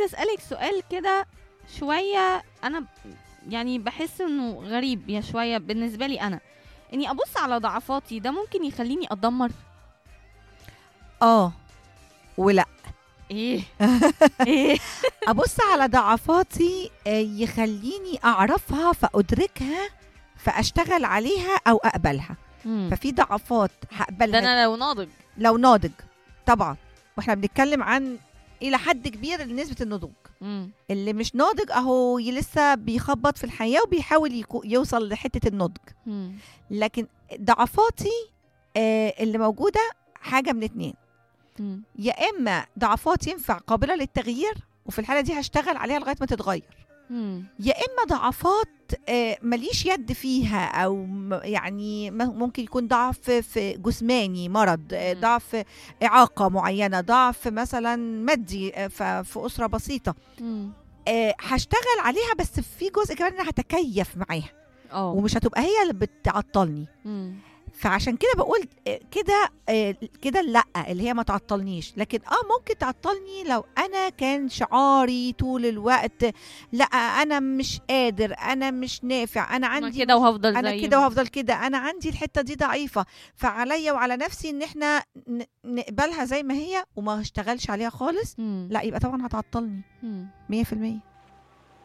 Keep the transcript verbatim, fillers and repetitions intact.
عايزه اسالك سؤال كده شويه. انا يعني بحس انه غريب يا شويه بالنسبه لي انا، اني ابص على ضعفاتي ده ممكن يخليني اتدمر. اه ولا ايه ايه ابص على ضعفاتي آه، يخليني اعرفها فادركها فاشتغل عليها او اقبلها. مم. ففي ضعفات ده هقبلها انا لو ناضج. لو ناضج طبعا، واحنا بنتكلم عن الى حد كبير نسبه النضوج. مم. اللي مش ناضج اهو ي- لسه بيخبط في الحياه وبيحاول يكو- يوصل لحته النضج. مم. لكن ضعفاتي آه، اللي موجوده حاجه من اتنين، مم. يا اما ضعفات ينفع قابله للتغيير وفي الحاله دي هشتغل عليها لغايه ما تتغير، مم. يا اما ضعفات آه، ماليش يد فيها او م- يعني م- ممكن يكون ضعف في جسماني مرض، آه، مم. ضعف اعاقه معينه، ضعف مثلا مادي آه، ف- في اسره بسيطه. مم. آه، هشتغل عليها بس في جزء كمان انا هتكيف معاها اه. ومش هتبقى هي اللي بتعطلني. مم. فعشان كده بقول آه، كده آه، كده لا اللي هي ما تعطلنيش، لكن اه ممكن تعطلني لو انا كان شعاري طول الوقت لا انا مش قادر، انا مش نافع، انا انا عندي كده وهفضل انا زي كده ما- وهفضل كده، انا عندي الحته دي ضعيفه، فعليا وعلى نفسي ان احنا ن- نقبلها زي ما هي وما اشتغلش عليها خالص. مم. لا يبقى طبعا هتعطلني مم. مية في المية.